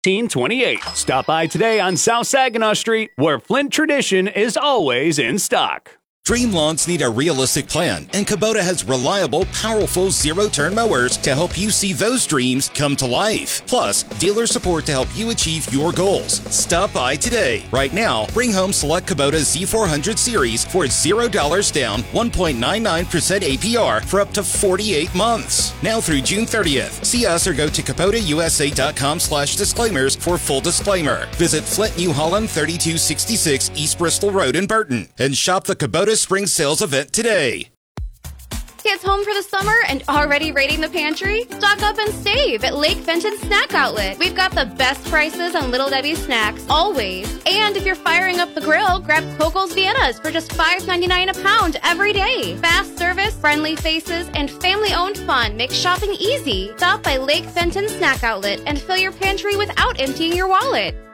1828. Stop by today on South Saginaw Street, where Flint tradition is always in stock. Dream lawns need a realistic plan, and Kubota has reliable, powerful zero-turn mowers to help you see those dreams come to life. Plus, dealer support to help you achieve your goals. Stop by today. Right now, bring home select Kubota Z400 series for $0 down, 1.99% APR for up to 48 months. Now through June 30th. See us or go to KubotaUSA.com/disclaimers for full disclaimer. Visit Flint, New Holland, 3266 East Bristol Road in Burton, and shop the Kubota Spring Sales event today. Kids home for the summer and already raiding the pantry? Stock up and save at Lake Fenton Snack Outlet. We've got the best prices on Little Debbie snacks, always. And if you're firing up the grill, grab Coco's Viennas for just $5.99 a pound every day. Fast service, friendly faces, and family-owned fun make shopping easy. Stop by Lake Fenton Snack Outlet and fill your pantry without emptying your wallet.